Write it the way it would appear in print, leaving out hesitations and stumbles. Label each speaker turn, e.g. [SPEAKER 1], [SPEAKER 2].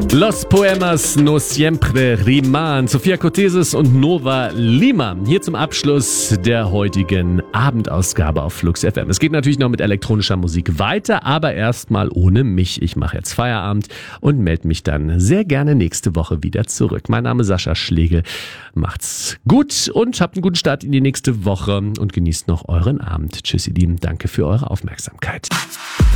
[SPEAKER 1] Los Poemas no siempre riman. Sophia Cortesis und Nova Lima. Hier zum Abschluss der heutigen Abendausgabe auf Flux FM. Es geht natürlich noch mit elektronischer Musik weiter, aber erstmal ohne mich. Ich mache jetzt Feierabend und melde mich dann sehr gerne nächste Woche wieder zurück. Mein Name ist Sascha Schlegel. Macht's gut und habt einen guten Start in die nächste Woche und genießt noch euren Abend. Tschüss, ihr Lieben. Danke für eure Aufmerksamkeit.